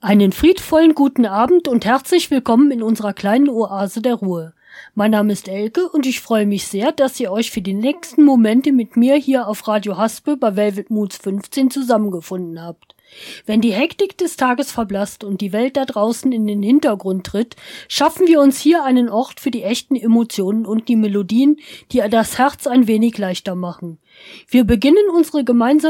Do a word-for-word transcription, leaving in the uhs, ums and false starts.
Einen friedvollen guten Abend und herzlich willkommen in unserer kleinen Oase der Ruhe. Mein Name ist Elke und ich freue mich sehr, dass ihr euch für die nächsten Momente mit mir hier auf Radio Haspe bei Velvet Moods fünfzehn zusammengefunden habt. Wenn die Hektik des Tages verblasst und die Welt da draußen in den Hintergrund tritt, schaffen wir uns hier einen Ort für die echten Emotionen und die Melodien, die das Herz ein wenig leichter machen. Wir beginnen unsere gemeinsame